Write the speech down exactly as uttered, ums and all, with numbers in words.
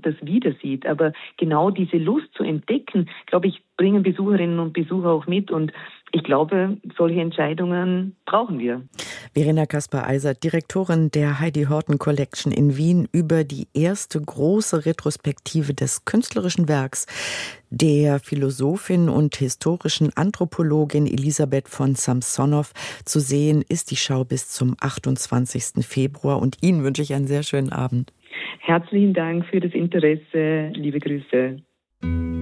das wieder sieht. Aber genau diese Lust zu entdecken, glaube ich, bringen Besucherinnen und Besucher auch mit. Und ich glaube, solche Entscheidungen brauchen wir. Verena Caspar-Eisert, Direktorin der Heidi Horten Collection in Wien, über die erste große Retrospektive des künstlerischen Werks der Philosophin und historischen Anthropologin Elisabeth von Samsonow. Zu sehen ist die Schau bis zum achtundzwanzigsten Februar. Und Ihnen wünsche ich einen sehr schönen Abend. Herzlichen Dank für das Interesse. Liebe Grüße.